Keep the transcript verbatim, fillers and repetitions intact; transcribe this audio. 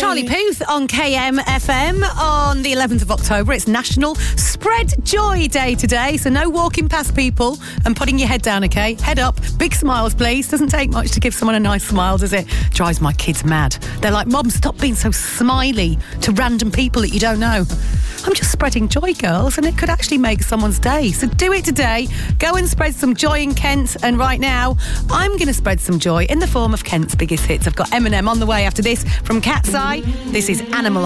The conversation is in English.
Charlie Puth on K M F M on the eleventh of October. It's National Spread Joy Day today, so no walking past people and putting your head down, OK? Head up, big smiles, please. Doesn't take much to give someone a nice smile, does it? Drives my kids mad. They're like, Mum, stop being so smiley to random people that you don't know. I'm just spreading joy, girls, and it could actually make someone's day. So do it today. Go and spread some joy in Kent. And right now, I'm going to spread some joy in the form of Kent's biggest hits. I've got Eminem on the way after this from Cat's Eye. This is Animal.